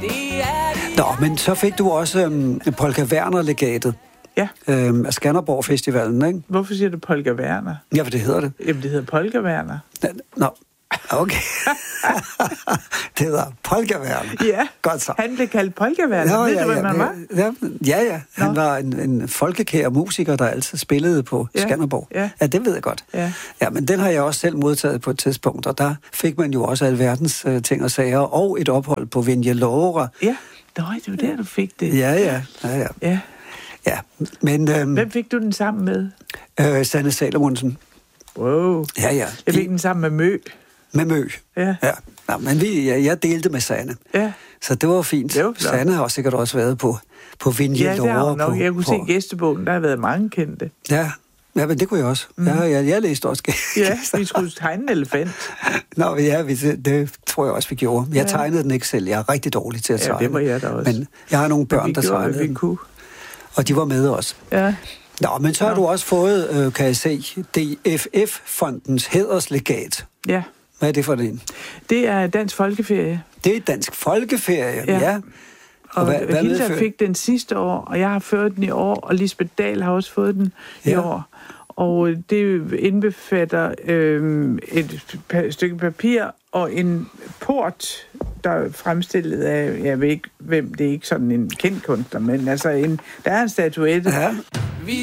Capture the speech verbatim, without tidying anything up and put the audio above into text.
Nå, men så fik du også øhm, Polka Werner-legatet. Ja. Øhm, af Skanderborg Festivalen, ikke? Hvorfor siger du Polka Werner? Ja, for det hedder det. Jamen, det hedder Polka Werner. Nå, okay. Det hedder Polka Werner. Ja, godt så. Han blev kaldt Polka Werner. Ja, Ved ja, du, hvad ja, man var? Ja, ja. ja. Han Nå. var en, en folkekær musiker, der altid spillede på Ja, Skanderborg. ja. ja, det ved jeg godt. Ja. ja, men den har jeg også selv modtaget på et tidspunkt, og der fik man jo også alverdens uh, ting og sager, og et ophold på Vinje-Låre. Ja, det var der, du fik det. Ja, ja, ja, ja. Ja. ja. Men, øhm, Hvem fik du den sammen med? øh, Sanne Salomonsen. Wow. Ja, ja. Jeg fik den sammen med Mø. Med Mø. Ja. ja. Nå, men vi, ja, jeg delte med Sanne. Ja. Så det var fint. Det var flot. Sanne har sikkert også været på, på Vinje-Låre. Ja, det har hun nok. Jeg kunne på, se gæstebogen, der har været mange kendte. Ja, ja, men det kunne jeg også. Mm. Ja, jeg, jeg læste også. Ja, vi skulle tegne en elefant. Nå, ja, vi, det tror jeg også, vi gjorde. Jeg Ja. tegnede den ikke selv. Jeg er rigtig dårlig til at tegne. Ja, det var jeg da også. Men jeg har nogle børn, vi der gjorde, tegnede vi den. kunne. Og de var med os. Ja. Nå, men så har Nå. du også fået, øh, kan jeg se, D F F-fondens hæderslegat. Ja. Hvad er det for en? Det er Dansk Folkeferie. Det er Dansk Folkeferie, ja. Ja. ja. Og, og hvad- hvad Hilda medfører- fik den sidste år, og jeg har fået den i år, og Lisbeth Dahl har også fået den i Ja. år. Og det indbefatter øh, et pa- stykke papir og en port, der er fremstillet af, jeg ved ikke hvem, det er ikke sådan en kendt kunstner, men altså en, der er en statuette. Ja.